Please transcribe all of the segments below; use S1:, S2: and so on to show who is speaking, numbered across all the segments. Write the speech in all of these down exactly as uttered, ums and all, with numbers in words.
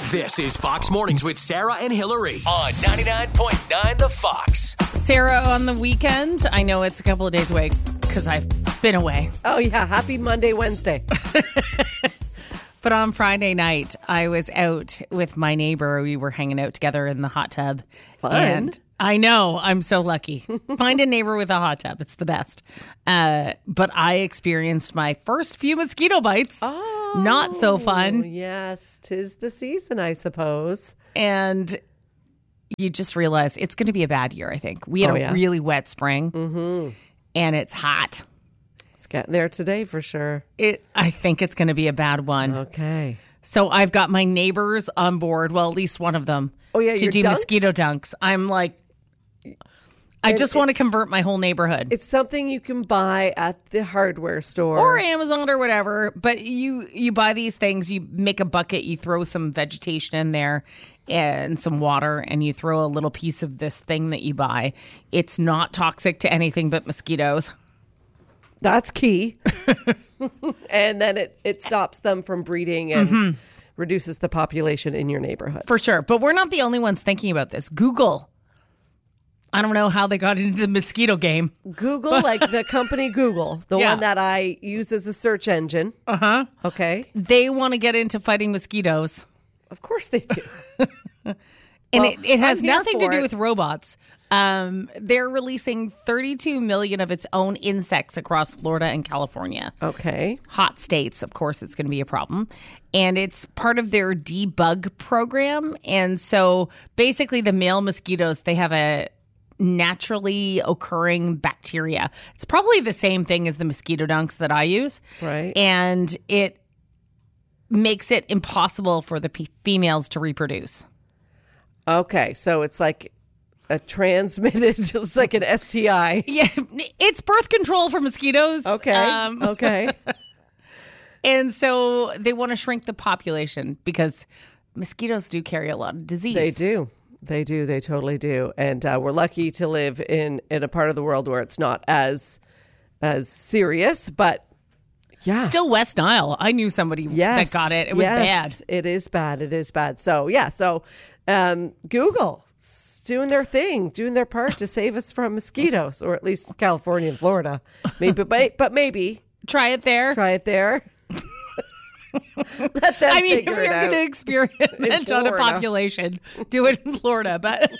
S1: This is Fox Mornings with Sarah and Hillary on ninety-nine point nine The Fox.
S2: Sarah, on the weekend, I know it's a couple of days away because I've been away.
S3: Oh, yeah. Happy Monday, Wednesday.
S2: But on Friday night, I was out with my neighbor. We were hanging out together in the hot tub.
S3: Fun.
S2: And I know. I'm so lucky. Find a neighbor with a hot tub. It's the best. Uh, but I experienced my first few mosquito bites.
S3: Oh.
S2: Not so fun.
S3: Yes. 'Tis the season, I suppose.
S2: And you just realize it's going to be a bad year, I think. We had
S3: Oh,
S2: a
S3: yeah.
S2: really wet spring.
S3: Mm-hmm.
S2: And it's hot.
S3: It's getting there today for sure.
S2: It. I think it's going to be a bad one.
S3: Okay.
S2: So I've got my neighbors on board. Well, at least one of them.
S3: Oh, yeah,
S2: to
S3: your
S2: do
S3: dunks?
S2: mosquito dunks. I'm like, I
S3: It-
S2: just want to
S3: it's-
S2: convert my whole neighborhood.
S3: It's something you can buy at the hardware store.
S2: Or Amazon or whatever. But you you buy these things, you make a bucket, you throw some vegetation in there and some water, and you throw a little piece of this thing that you buy. It's not toxic to anything but mosquitoes.
S3: That's key. And then it, it stops them from breeding and
S2: Mm-hmm.
S3: reduces the population in your neighborhood.
S2: For sure. But we're not the only ones thinking about this. Google. I don't know how they got into the mosquito game.
S3: Google, like the company Google, the
S2: Yeah.
S3: one that I use as a search engine.
S2: Uh-huh.
S3: Okay.
S2: They want to get into fighting mosquitoes.
S3: Of course they do.
S2: And
S3: Well,
S2: it, it has
S3: I'm here
S2: nothing to
S3: for
S2: do
S3: it.
S2: with robots. Um, they're releasing thirty-two million of its own insects across Florida and California.
S3: Okay.
S2: Hot states, of course, it's going to be a problem. And it's part of their debug program. And so basically the male mosquitoes, they have a naturally occurring bacteria. It's probably the same thing as the mosquito dunks that I use.
S3: Right.
S2: And it makes it impossible for the p- females to reproduce.
S3: Okay. So it's like a transmitted, it's like an S T I.
S2: Yeah, it's birth control for mosquitoes.
S3: Okay.
S2: Um,
S3: okay.
S2: and so they want to shrink the population because mosquitoes do carry a lot of disease.
S3: They do. They do. They totally do. And uh, we're lucky to live in, in a part of the world where it's not as as serious, but yeah.
S2: Still West Nile. I knew somebody
S3: Yes.
S2: that got it. It was
S3: yes,
S2: bad.
S3: It is bad. It is bad. So, yeah. So, um, Google is doing their thing, doing their part to save us from mosquitoes, or at least California and Florida. Maybe, but, but maybe
S2: Try it there.
S3: try it there. Let them
S2: I mean, if
S3: figure
S2: you're
S3: it out.
S2: going to experiment on a
S3: Florida.
S2: population, do it in Florida. But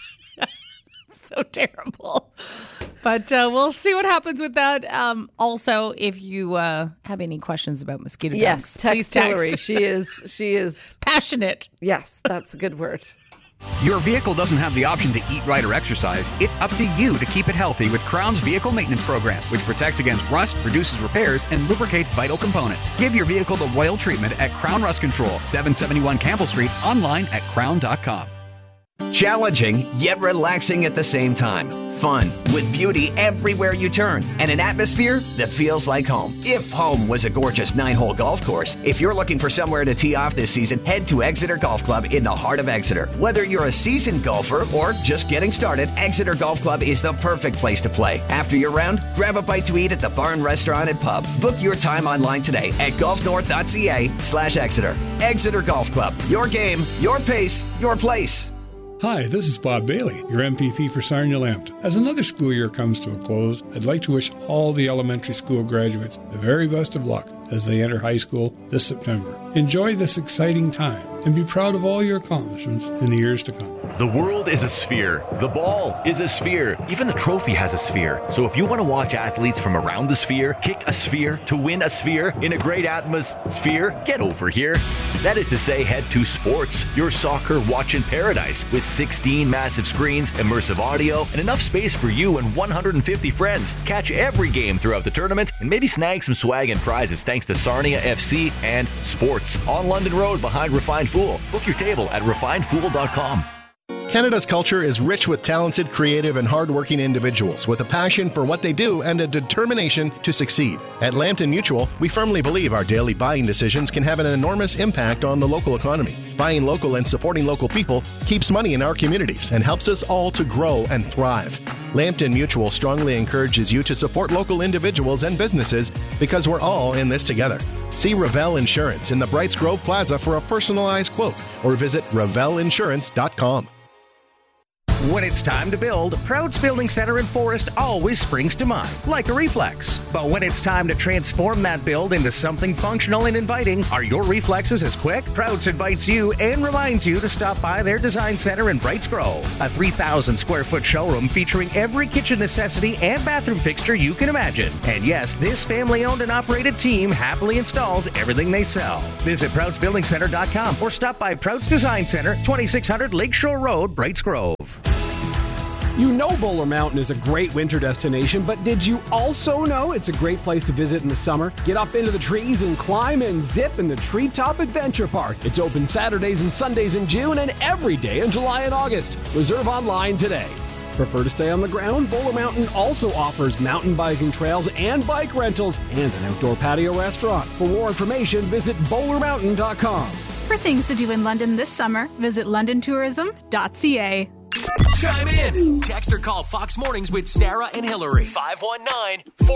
S2: so terrible. But uh, we'll see what happens with that. Um, also, if you uh, have any questions about mosquito
S3: Yes,
S2: dunks, please
S3: text Hillary.
S2: text.
S3: She is. She is.
S2: Passionate.
S3: Yes, that's a good word.
S4: Your vehicle doesn't have the option to eat right or exercise. It's up to you to keep it healthy with Crown's Vehicle Maintenance Program, which protects against rust, reduces repairs, and lubricates vital components. Give your vehicle the royal treatment at Crown Rust Control, seven seventy-one Campbell Street, online at crown dot com.
S5: Challenging, yet relaxing at the same time. Fun, with beauty everywhere you turn, and an atmosphere that feels like home. If home was a gorgeous nine-hole golf course, if you're looking for somewhere to tee off this season, head to Exeter Golf Club in the heart of Exeter. Whether you're a seasoned golfer or just getting started, Exeter Golf Club is the perfect place to play. After your round, grab a bite to eat at the Barn Restaurant and Pub. Book your time online today at golfnorth.ca slash Exeter. Exeter Golf Club. Your game, your pace, your place.
S6: Hi, this is Bob Bailey, your M P P for Sarnia-Lambton. As another school year comes to a close, I'd like to wish all the elementary school graduates the very best of luck as they enter high school this September. Enjoy this exciting time and be proud of all your accomplishments in the years to come.
S7: The world is a sphere. The ball is a sphere. Even the trophy has a sphere. So if you want to watch athletes from around the sphere, kick a sphere, to win a sphere, in a great atmosphere, get over here. That is to say, head to Sports, your soccer watching paradise, with sixteen massive screens, immersive audio, and enough space for you and one hundred fifty friends. Catch every game throughout the tournament and maybe snag some swag and prizes thanks to Sarnia F C and Sports on London Road behind Refined Fool. Book your table at refined fool dot com.
S8: Canada's culture is rich with talented, creative, and hardworking individuals with a passion for what they do and a determination to succeed. At Lambton Mutual, we firmly believe our daily buying decisions can have an enormous impact on the local economy. Buying local and supporting local people keeps money in our communities and helps us all to grow and thrive. Lambton Mutual strongly encourages you to support local individuals and businesses because we're all in this together. See Revell Insurance in the Brights Grove Plaza for a personalized quote or visit revel insurance dot com.
S4: When it's time to build, Prouds Building Center in Forest always springs to mind, like a reflex. But when it's time to transform that build into something functional and inviting, are your reflexes as quick? Prouds invites you and reminds you to stop by their design center in Brights Grove, a three thousand square foot showroom featuring every kitchen necessity and bathroom fixture you can imagine. And yes, this family-owned and operated team happily installs everything they sell. Visit prouds building center dot com or stop by Prouds Design Center, twenty-six hundred Lakeshore Road, Brights Grove.
S9: You know Bowler Mountain is a great winter destination, but did you also know it's a great place to visit in the summer? Get up into the trees and climb and zip in the Treetop Adventure Park. It's open Saturdays and Sundays in June and every day in July and August. Reserve online today. Prefer to stay on the ground? Bowler Mountain also offers mountain biking trails and bike rentals and an outdoor patio restaurant. For more information, visit bowler mountain dot com.
S10: For things to do in London this summer, visit london tourism dot c a.
S1: Chime in. Text or call Fox Mornings with Sarah and Hillary. five one nine, four